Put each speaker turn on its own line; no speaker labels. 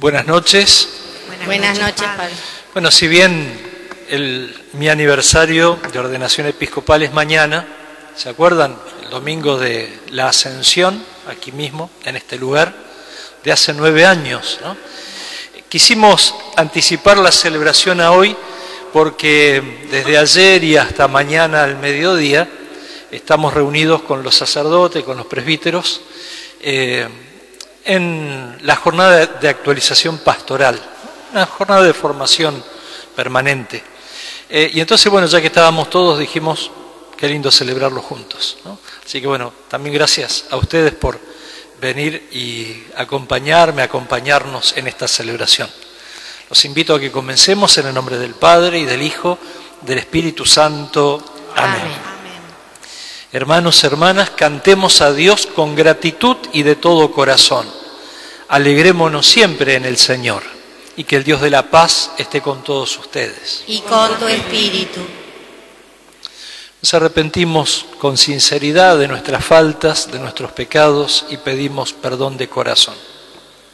Buenas noches.
Buenas noches, Padre.
Bueno, si bien mi aniversario de ordenación episcopal es mañana, ¿se acuerdan? El domingo de la Ascensión, aquí mismo, en este lugar, de hace 9 años, ¿no? Quisimos anticipar la celebración a hoy porque desde ayer y hasta mañana al mediodía estamos reunidos con los sacerdotes, con los presbíteros, en la jornada de actualización pastoral, una jornada de formación permanente. Y entonces, bueno, ya que estábamos todos, dijimos, qué lindo celebrarlo juntos, ¿no? Así que, bueno, también gracias a ustedes por venir y acompañarnos en esta celebración. Los invito a que comencemos en el nombre del Padre y del Hijo, del Espíritu Santo. Amén.
Amén.
Hermanos, hermanas, cantemos a Dios con gratitud y de todo corazón. Alegrémonos siempre en el Señor y que el Dios de la paz esté con todos ustedes.
Y con tu espíritu.
Nos arrepentimos con sinceridad de nuestras faltas, de nuestros pecados y pedimos perdón de corazón.